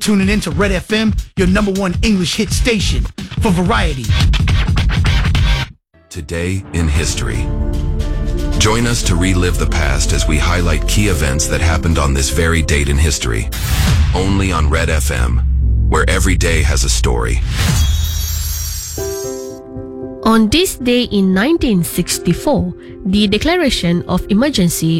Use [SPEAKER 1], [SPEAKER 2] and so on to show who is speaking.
[SPEAKER 1] Tuning in to Red FM, your #1 English hit station for variety.
[SPEAKER 2] Today in history. Join us to relive the past as we highlight key events that happened on this very date in history. Only on Red FM, where every day has a story.
[SPEAKER 3] On this day in 1964, the Declaration of Emergency